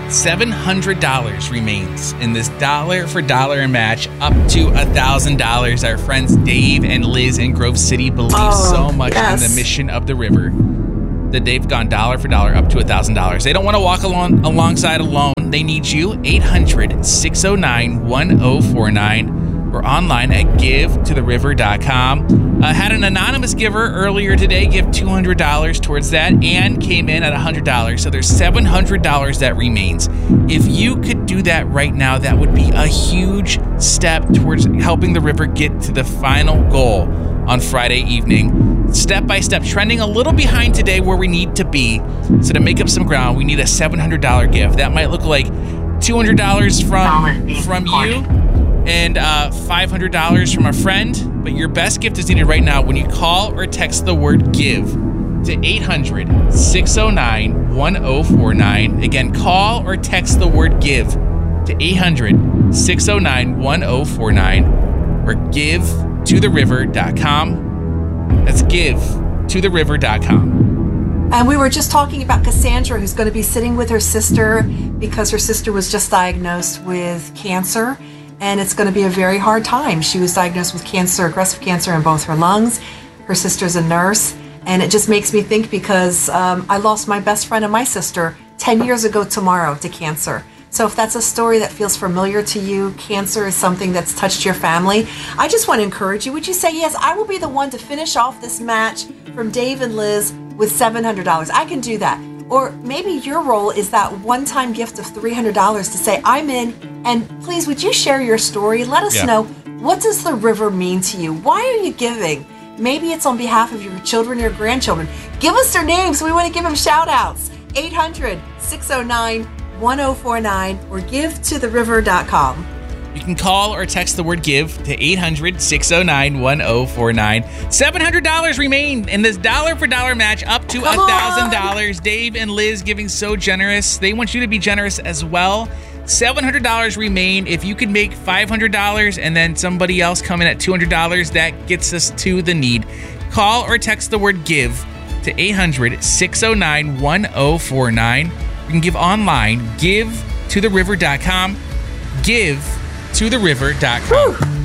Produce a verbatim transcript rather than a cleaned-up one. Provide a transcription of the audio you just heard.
seven hundred dollars remains in this dollar for dollar match up to one thousand dollars. Our friends Dave and Liz in Grove City believe oh, so much yes. in the mission of the river that they've gone dollar for dollar up to one thousand dollars. They don't want to walk along alongside alone. They need you. eight hundred, six oh nine, one oh four nine or online at give to the river dot com. Uh, had an anonymous giver earlier today give two hundred dollars towards that and came in at one hundred dollars. So there's seven hundred dollars that remains. If you could do that right now, that would be a huge step towards helping the river get to the final goal on Friday evening. Step by step, trending a little behind today where we need to be. So to make up some ground, we need a seven hundred dollars gift. That might look like two hundred dollars from, from you and uh, five hundred dollars from a friend. But your best gift is needed right now when you call or text the word GIVE to eight hundred, six oh nine, one oh four nine. Again, call or text the word GIVE to eight hundred, six oh nine, one oh four nine or give to the river dot com. That's give to the river dot com. And we were just talking about Cassandra, who's going to be sitting with her sister because her sister was just diagnosed with cancer. And it's going to be a very hard time. She was diagnosed with cancer, aggressive cancer in both her lungs. Her sister's a nurse. And it just makes me think because um, I lost my best friend and my sister ten years ago tomorrow to cancer. So if that's a story that feels familiar to you, cancer is something that's touched your family, I just want to encourage you. Would you say, yes, I will be the one to finish off this match from Dave and Liz with seven hundred dollars. I can do that. Or maybe your role is that one-time gift of three hundred dollars to say, I'm in, and please, would you share your story? Let us yeah. know, what does the river mean to you? Why are you giving? Maybe it's on behalf of your children, your grandchildren. Give us their names. We want to give them shout-outs. eight hundred, six oh nine, one oh four nine or give to the river dot com. You can call or text the word GIVE to eight hundred, six oh nine, one oh four nine. seven hundred dollars remain in this dollar for dollar match up to one thousand dollars. Dave and Liz giving so generous. They want you to be generous as well. seven hundred dollars remain. If you could make five hundred dollars and then somebody else come in at two hundred dollars, that gets us to the need. Call or text the word GIVE to eight hundred, six oh nine, one oh four nine. You can give online, give to the river dot com. give to the river dot com.